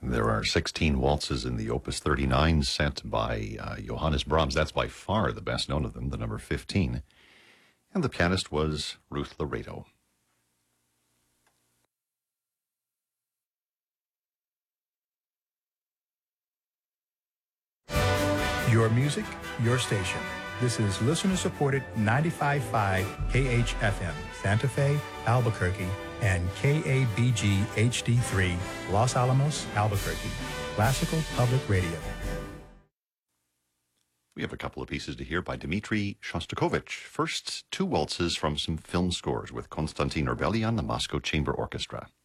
There are 16 waltzes in the Opus 39 set by Johannes Brahms. That's by far the best known of them, the number 15. And the pianist was Ruth Laredo. Your music, your station. This is listener-supported 95.5 KHFM, Santa Fe, Albuquerque, and KABG HD3, Los Alamos, Albuquerque. Classical Public Radio. We have a couple of pieces to hear by Dmitri Shostakovich. First, two waltzes from some film scores with Konstantin Orbelian, the Moscow Chamber Orchestra.